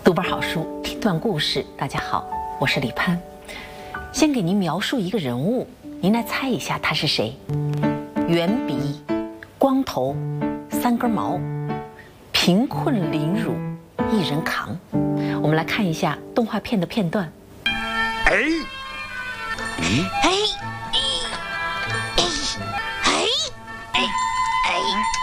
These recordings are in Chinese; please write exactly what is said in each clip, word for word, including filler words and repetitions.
读本好书，听段故事。大家好，我是李潘。先给您描述一个人物，您来猜一下他是谁？圆鼻，光头，三根毛，贫困凌辱，一人扛。我们来看一下动画片的片段。 哎，咦， 哎，哎，哎，哎，哎，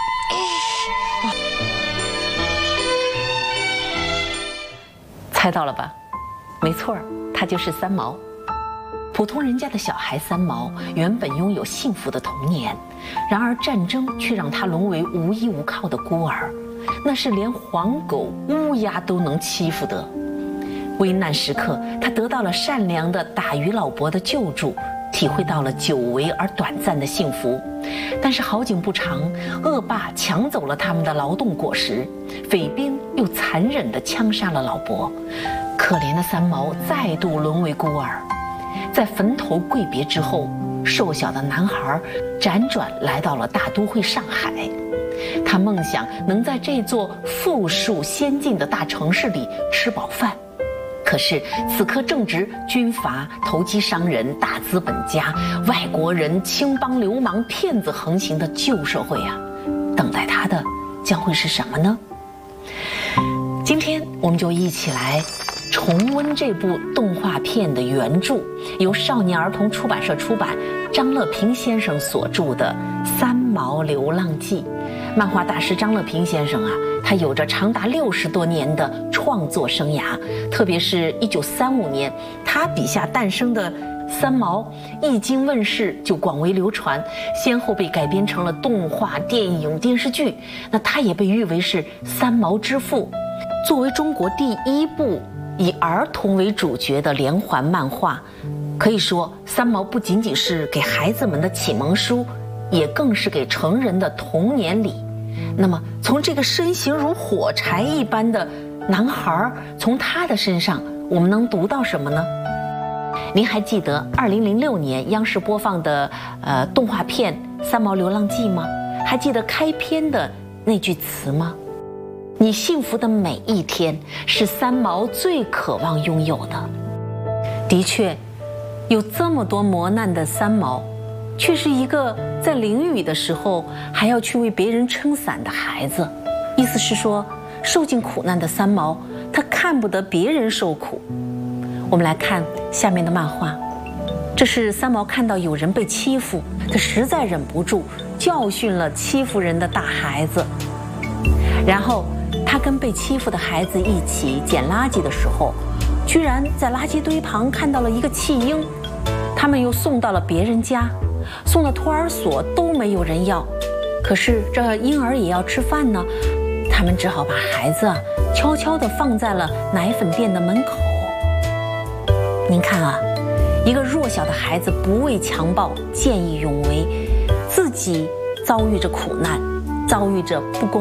猜到了吧？没错，他就是三毛。普通人家的小孩三毛原本拥有幸福的童年，然而战争却让他沦为无依无靠的孤儿，那是连黄狗、乌鸦都能欺负的。危难时刻，他得到了善良的打鱼老伯的救助，体会到了久违而短暂的幸福。但是好景不长，恶霸抢走了他们的劳动果实，匪兵又残忍地枪杀了老伯，可怜的三毛再度沦为孤儿。在坟头跪别之后，瘦小的男孩辗转来到了大都会上海。他梦想能在这座富庶先进的大城市里吃饱饭。可是此刻正值军阀、投机商人、大资本家、外国人、青帮流氓、骗子横行的旧社会啊，等待他的将会是什么呢？今天我们就一起来重温这部动画片的原著，由少年儿童出版社出版，张乐平先生所著的《三毛流浪记》。漫画大师张乐平先生啊，他有着长达六十多年的创作生涯，特别是一九三五年，他笔下诞生的三毛一经问世就广为流传，先后被改编成了动画、电影、电视剧。那他也被誉为是三毛之父。作为中国第一部以儿童为主角的连环漫画，可以说三毛不仅仅是给孩子们的启蒙书，也更是给成人的童年礼。那么从这个身形如火柴一般的男孩，从他的身上我们能读到什么呢？您还记得二零零六年央视播放的呃动画片《三毛流浪记》吗？还记得开篇的那句词吗？你幸福的每一天是三毛最渴望拥有的。的确，有这么多磨难的三毛，却是一个在淋雨的时候还要去为别人撑伞的孩子。意思是说，受尽苦难的三毛，他看不得别人受苦。我们来看下面的漫画，这是三毛看到有人被欺负，他实在忍不住教训了欺负人的大孩子。然后他跟被欺负的孩子一起捡垃圾的时候，居然在垃圾堆旁看到了一个弃婴，他们又送到了别人家，送到托儿所都没有人要。可是这婴儿也要吃饭呢，他们只好把孩子啊悄悄地放在了奶粉店的门口。您看啊，一个弱小的孩子不畏强暴，见义勇为，自己遭遇着苦难，遭遇着不公